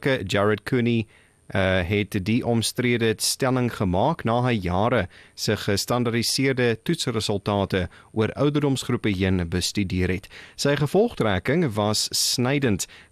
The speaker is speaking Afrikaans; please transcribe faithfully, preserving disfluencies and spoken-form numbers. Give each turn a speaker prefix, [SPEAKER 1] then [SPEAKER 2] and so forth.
[SPEAKER 1] Amerika, Jared Cooney, Uh, het die omstrede stelling gemaak na hy jare sy gestandardiseerde toetsresultate oor ouderdomsgroepe heen bestudeer het. Sy gevolgtrekking was snydend,